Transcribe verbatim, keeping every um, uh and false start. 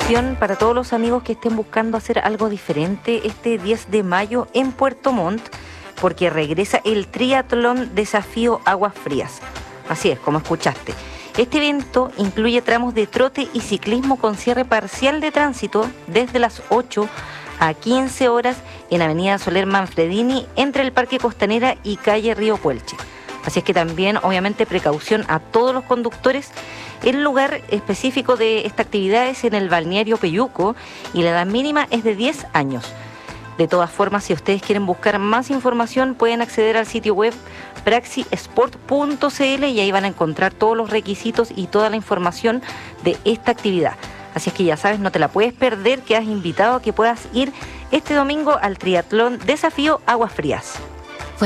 atención para todos los amigos que estén buscando hacer algo diferente este diez de mayo en Puerto Montt, porque regresa el Triatlón Desafío Aguas Frías. Así es, como escuchaste. Este evento incluye tramos de trote y ciclismo con cierre parcial de tránsito desde las ocho a quince horas en Avenida Soler Manfredini, entre el Parque Costanera y calle Río Puelche. Así es que también, obviamente, precaución a todos los conductores. El lugar específico de esta actividad es en el balneario Peyuco y la edad mínima es de diez años. De todas formas, si ustedes quieren buscar más información, pueden acceder al sitio web praxisport punto c l y ahí van a encontrar todos los requisitos y toda la información de esta actividad. Así es que ya sabes, no te la puedes perder, quedas invitado a que puedas ir este domingo al Triatlón Desafío Aguas Frías.